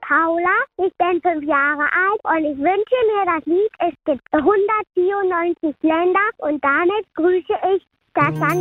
Paula, ich bin 5 Jahre alt und ich wünsche mir das Lied Es gibt 194 Länder und damit grüße ich das Land